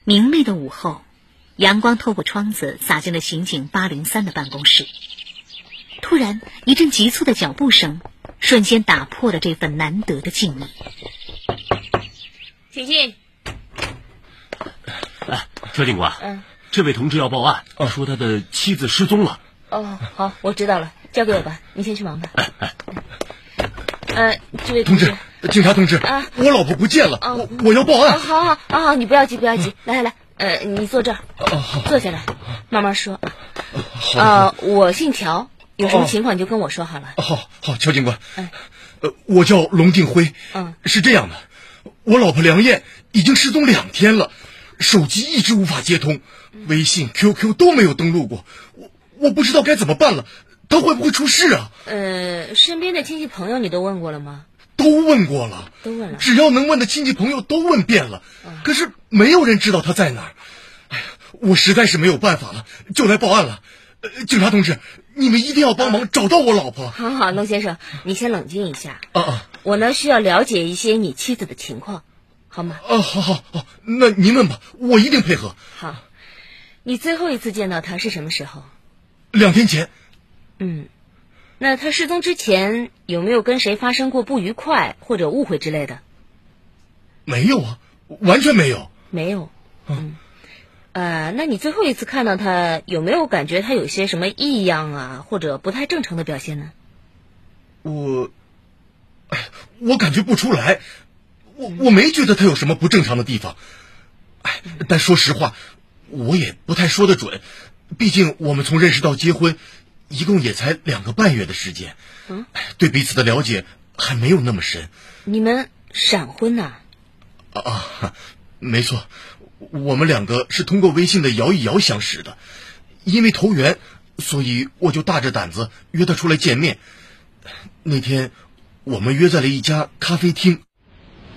明媚的午后，阳光透过窗子洒进了刑警803的办公室。突然，一阵急促的脚步声瞬间打破了这份难得的静谧。 请进。 邱警官，这位同志要报案，说他的妻子失踪了。 哦，好，我知道了，交给我吧，你先去忙吧。这位同志，警察同志，我老婆不见了，我要报案。 好，你不要急，不要急，来，你坐这儿，坐下来，慢慢说。我姓乔，有什么情况你就跟我说好了。 好，乔警官，我叫龙定辉，是这样的，我老婆梁燕已经失踪2天了，手机一直无法接通，微信、QQ 都没有登录过，我不知道该怎么办了，她会不会出事啊？ 身边的亲戚朋友你都问过了吗？ 都问过了，只要能问的亲戚朋友都问遍了，可是没有人知道她在哪儿。哎呀，我实在是没有办法了，就来报案了。警察同志，你们一定要帮忙找到我老婆。 好，龙先生，你先冷静一下。我呢需要了解一些你妻子的情况，好吗？ 好，那您问吧，我一定配合。 好，你最后一次见到她是什么时候 ？2天前。 那她失踪之前有没有跟谁发生过不愉快或者误会之类的？ 没有啊，完全没有。 没有。那你最后一次看到她，有没有感觉她有些什么异样啊，或者不太正常的表现呢？ 我感觉不出来，我没觉得她有什么不正常的地方。但说实话，我也不太说得准，毕竟我们从认识到结婚一共也才2个半月的时间，对彼此的了解还没有那么深。 你们闪婚呐？ 没错，我们2个是通过微信的摇一摇相识的，因为投缘，所以我就大着胆子约她出来见面。那天我们约在了一家咖啡厅，